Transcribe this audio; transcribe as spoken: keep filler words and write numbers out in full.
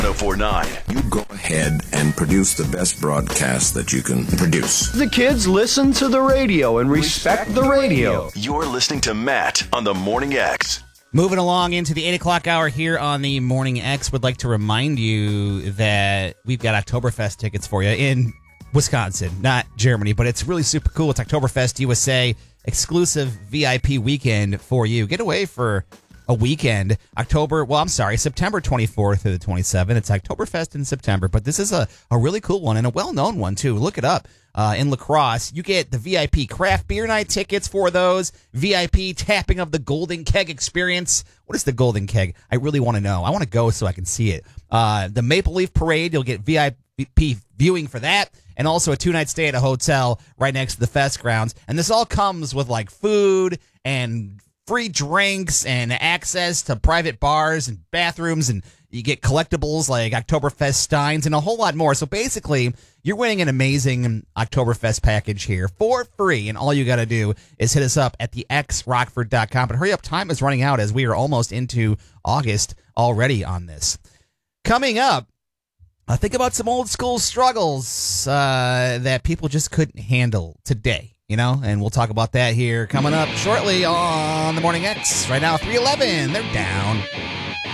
oh four nine. You go ahead and produce the best broadcast that you can produce. The kids listen to the radio and respect the radio. You're listening to Matt on the Morning X. Moving along into the eight o'clock hour here on the Morning X, would like to remind you that we've got Oktoberfest tickets for you in Wisconsin, not Germany, but it's really super cool. It's Oktoberfest U S A, exclusive V I P weekend for you. Get away for a weekend, October, well, I'm sorry, September twenty-fourth through the twenty-seventh. It's Oktoberfest in September, but this is a, a really cool one and a well-known one, too. Look it up. Uh, in La Crosse, you get the V I P craft beer night tickets for those, V I P tapping of the Golden Keg experience. What is the Golden Keg? I really want to know. I want to go so I can see it. Uh, the Maple Leaf Parade, you'll get V I P viewing for that, and also a two-night stay at a hotel right next to the fest grounds. And this all comes with, like, food and free drinks and access to private bars and bathrooms, and you get collectibles like Oktoberfest steins and a whole lot more. So basically, you're winning an amazing Oktoberfest package here for free, and all you got to do is hit us up at the x rockford dot com. But hurry up, time is running out as we are almost into August already on this. Coming up, uh, think about some old school struggles uh, that people just couldn't handle today. You know, and we'll talk about that here coming up shortly on the Morning X. Right now, three eleven, they're down.